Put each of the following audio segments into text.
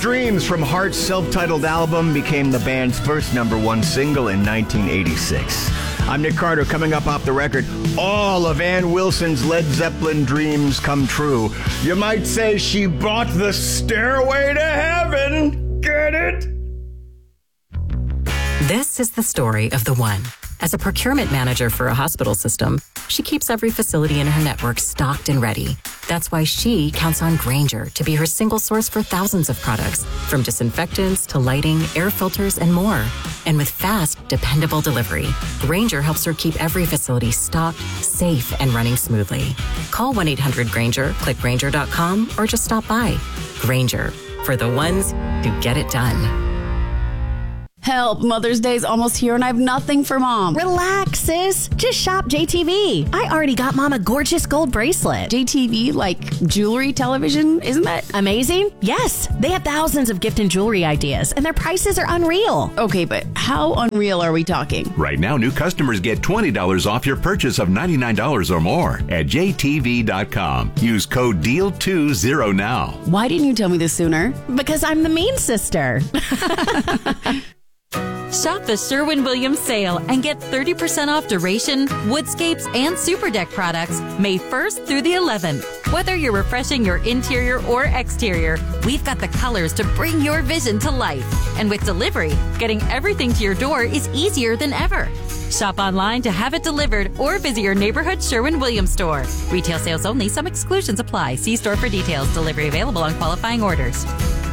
Dreams from Heart's self-titled album became the band's first #1 single in 1986. I'm Nick Carter. Coming up off the record, all of Ann Wilson's Led Zeppelin dreams come true. You might say she bought the Stairway to Heaven. Get it? This is the story of the one. As a procurement manager for a hospital system, she keeps every facility in her network stocked and ready. That's why she counts on Grainger to be her single source for thousands of products, from disinfectants to lighting, air filters, and more. And with fast, dependable delivery, Grainger helps her keep every facility stocked, safe, and running smoothly. Call 1-800-GRAINGER, click Grainger.com, or just stop by. Grainger, for the ones who get it done. Help, Mother's Day's almost here and I have nothing for Mom. Relax, sis. Just shop JTV. I already got Mom a gorgeous gold bracelet. JTV, like jewelry television? Isn't that amazing? Yes. They have thousands of gift and jewelry ideas, and their prices are unreal. Okay, but how unreal are we talking? Right now, new customers get $20 off your purchase of $99 or more at JTV.com. Use code DEAL20 now. Why didn't you tell me this sooner? Because I'm the mean sister. Shop the Sherwin-Williams sale and get 30% off Duration, Woodscapes, and Super Deck products May 1st through the 11th. Whether you're refreshing your interior or exterior, we've got the colors to bring your vision to life. And with delivery, getting everything to your door is easier than ever. Shop online to have it delivered or visit your neighborhood Sherwin-Williams store. Retail sales only. Some exclusions apply. See store for details. Delivery available on qualifying orders.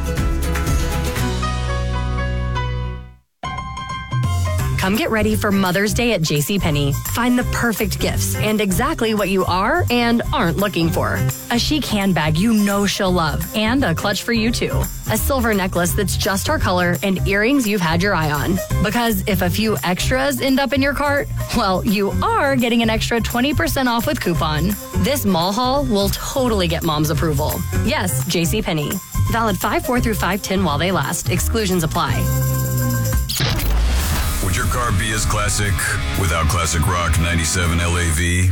Come get ready for Mother's Day at JCPenney. Find the perfect gifts and exactly what you are and aren't looking for. A chic handbag you know she'll love and a clutch for you too. A silver necklace that's just her color and earrings you've had your eye on. Because if a few extras end up in your cart, well, you are getting an extra 20% off with coupon. This mall haul will totally get Mom's approval. Yes, JCPenney. Valid 5/4 through 5/10 while they last. Exclusions apply. Would your car be as classic without classic rock 97 LAV?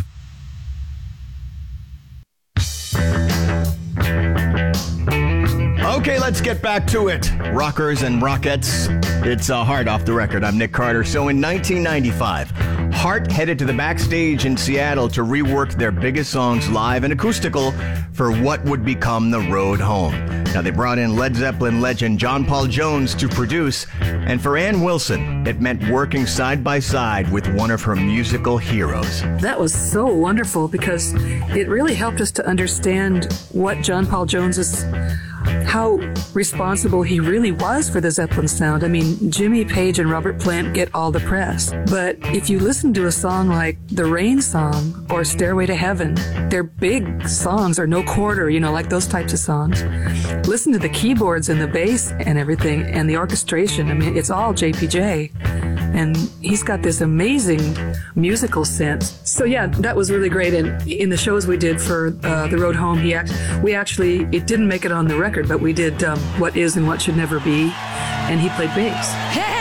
Okay, let's get back to it. Rockers and Rockettes. It's Heart off the record. I'm Nick Carter. So in 1995, Heart headed to the backstage in Seattle to rework their biggest songs live and acoustical for what would become The Road Home. Now, they brought in Led Zeppelin legend John Paul Jones to produce, and for Ann Wilson, it meant working side by side with one of her musical heroes. That was so wonderful because it really helped us to understand what John Paul Jones's how responsible he really was for the Zeppelin sound. I mean, Jimmy Page and Robert Plant get all the press. But if you listen to a song like The Rain Song or Stairway to Heaven, they're big songs, or No Quarter, like those types of songs. Listen to the keyboards and the bass and everything and the orchestration. I mean, it's all JPJ. And he's got this amazing musical sense. So yeah, that was really great. And in the shows we did for The Road Home, it didn't make it on the record, but we did What Is and What Should Never Be, and he played bass. Hey!